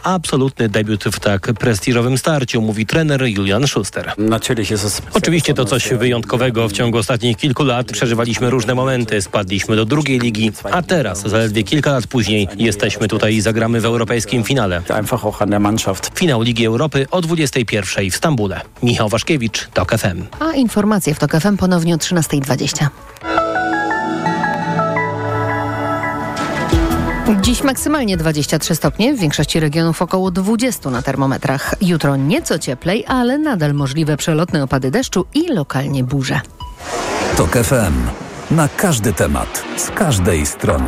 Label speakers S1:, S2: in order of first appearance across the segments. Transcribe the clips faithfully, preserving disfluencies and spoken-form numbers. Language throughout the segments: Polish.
S1: absolutny debiut w tak prestiżowym starciu, mówi trener Julian Schuster. Oczywiście to coś wyjątkowego. W ciągu ostatnich kilku lat przeżywaliśmy różne momenty. Spadliśmy do drugiej ligi, a teraz, zaledwie kilka lat później, jesteśmy tutaj i zagramy w europejskim finale. Finał Ligi Europy o dwudziestej pierwszej w Stambule. Michał Waszkiewicz, TOK F M.
S2: A informacje w TOK F M ponownie o trzynasta dwadzieścia. Dziś maksymalnie dwadzieścia trzy stopnie, w większości regionów około dwadzieścia na termometrach. Jutro nieco cieplej, ale nadal możliwe przelotne opady deszczu i lokalnie burze.
S3: TOK F M. Na każdy temat, z każdej strony.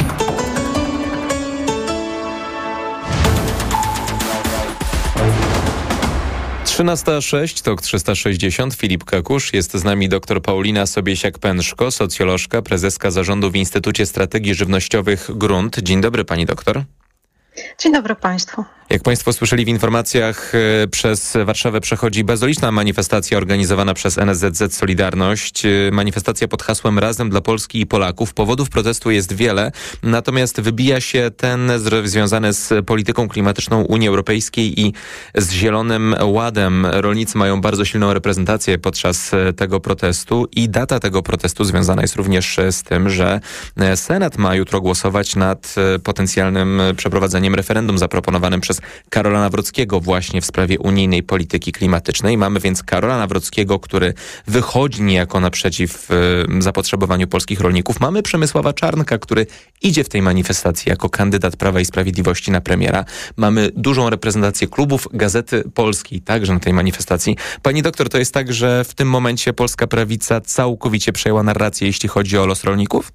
S4: trzynasta sześć, TOK trzysta sześćdziesiąt, Filip Kakusz. Jest z nami dr Paulina Sobiesiak-Pęczko, socjolożka, prezeska zarządu w Instytucie Strategii Żywnościowych Grunt. Dzień dobry, pani doktor.
S5: Dzień dobry państwu.
S4: Jak państwo słyszeli w informacjach, przez Warszawę przechodzi bezoliczna manifestacja organizowana przez N S Z Z Solidarność. Manifestacja pod hasłem Razem dla Polski i Polaków. Powodów protestu jest wiele, natomiast wybija się ten związany z polityką klimatyczną Unii Europejskiej i z Zielonym Ładem. Rolnicy mają bardzo silną reprezentację podczas tego protestu i data tego protestu związana jest również z tym, że Senat ma jutro głosować nad potencjalnym przeprowadzeniem referendum zaproponowanym przez Karola Nawrockiego właśnie w sprawie unijnej polityki klimatycznej. Mamy więc Karola Nawrockiego, który wychodzi niejako naprzeciw y, zapotrzebowaniu polskich rolników. Mamy Przemysława Czarnka, który idzie w tej manifestacji jako kandydat Prawa i Sprawiedliwości na premiera. Mamy dużą reprezentację klubów Gazety Polskiej także na tej manifestacji. Pani doktor, to jest tak, że w tym momencie polska prawica całkowicie przejęła narrację, jeśli chodzi o los rolników?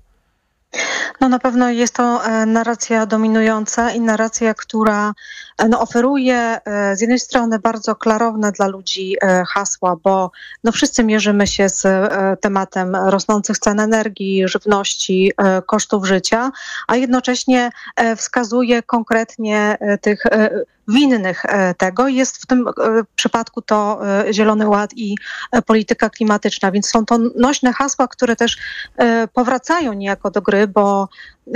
S5: No na pewno jest to e, narracja dominująca i narracja, która e, no, oferuje e, z jednej strony bardzo klarowne dla ludzi e, hasła, bo no, wszyscy mierzymy się z e, tematem rosnących cen energii, żywności, e, kosztów życia, a jednocześnie e, wskazuje konkretnie e, tych e, winnych tego. Jest w tym przypadku to Zielony Ład i polityka klimatyczna, więc są to nośne hasła, które też powracają niejako do gry, bo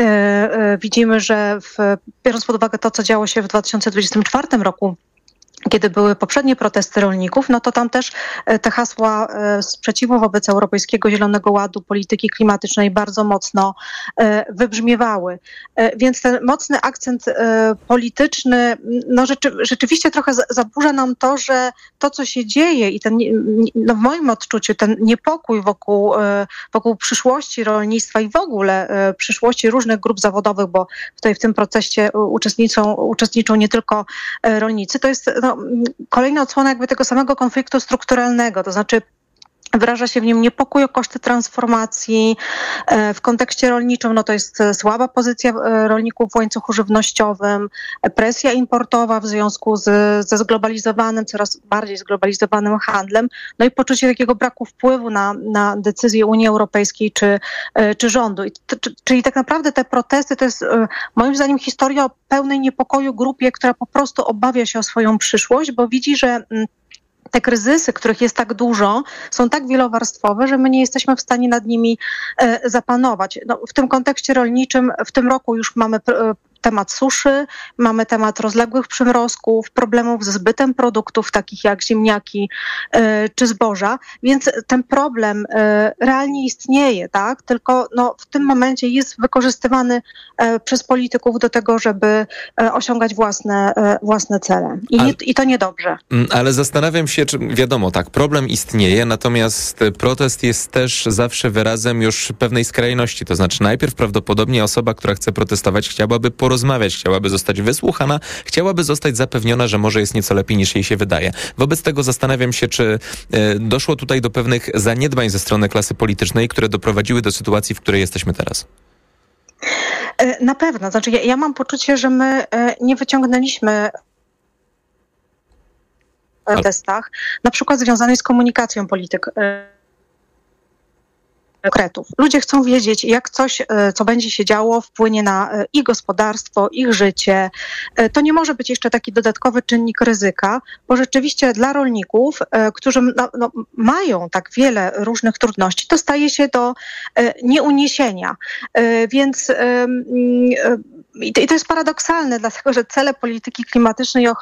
S5: widzimy, że w, biorąc pod uwagę to, co działo się w dwa tysiące dwudziestym czwartym roku, kiedy były poprzednie protesty rolników, no to tam też te hasła sprzeciwu wobec Europejskiego Zielonego Ładu, polityki klimatycznej bardzo mocno wybrzmiewały. Więc ten mocny akcent polityczny, no rzeczy, rzeczywiście trochę zaburza nam to, że to, co się dzieje i ten, no w moim odczuciu, ten niepokój wokół, wokół przyszłości rolnictwa i w ogóle przyszłości różnych grup zawodowych, bo tutaj w tym procesie uczestniczą, uczestniczą nie tylko rolnicy, to jest no, kolejna odsłona jakby tego samego konfliktu strukturalnego, to znaczy wyraża się w nim niepokój o koszty transformacji. W kontekście rolniczym no to jest słaba pozycja rolników w łańcuchu żywnościowym, presja importowa w związku z, ze zglobalizowanym, coraz bardziej zglobalizowanym handlem, no i poczucie takiego braku wpływu na, na decyzje Unii Europejskiej czy, czy rządu. I to, czyli tak naprawdę te protesty to jest moim zdaniem historia o pełnej niepokoju grupie, która po prostu obawia się o swoją przyszłość, bo widzi, że te kryzysy, których jest tak dużo, są tak wielowarstwowe, że my nie jesteśmy w stanie nad nimi e, zapanować. No, w tym kontekście rolniczym w tym roku już mamy pr- temat suszy, mamy temat rozległych przymrozków, problemów ze zbytem produktów takich jak ziemniaki y, czy zboża, więc ten problem y, realnie istnieje, tak? Tylko no, w tym momencie jest wykorzystywany y, przez polityków do tego, żeby y, osiągać własne, y, własne cele. I, ale, nie, I to niedobrze.
S4: Ale zastanawiam się, czy wiadomo, tak, problem istnieje, natomiast protest jest też zawsze wyrazem już pewnej skrajności, to znaczy najpierw prawdopodobnie osoba, która chce protestować, chciałaby porozmawiać rozmawiać, chciałaby zostać wysłuchana, chciałaby zostać zapewniona, że może jest nieco lepiej niż jej się wydaje. Wobec tego zastanawiam się, czy y, doszło tutaj do pewnych zaniedbań ze strony klasy politycznej, które doprowadziły do sytuacji, w której jesteśmy teraz.
S5: Na pewno. Znaczy ja, ja mam poczucie, że my nie wyciągnęliśmy w testach, na przykład związanej z komunikacją polityk. konkretów. Ludzie chcą wiedzieć, jak coś, co będzie się działo, wpłynie na ich gospodarstwo, ich życie. To nie może być jeszcze taki dodatkowy czynnik ryzyka, bo rzeczywiście dla rolników, którzy no, no, mają tak wiele różnych trudności, to staje się do nieuniesienia. Więc i to jest paradoksalne, dlatego że cele polityki klimatycznej i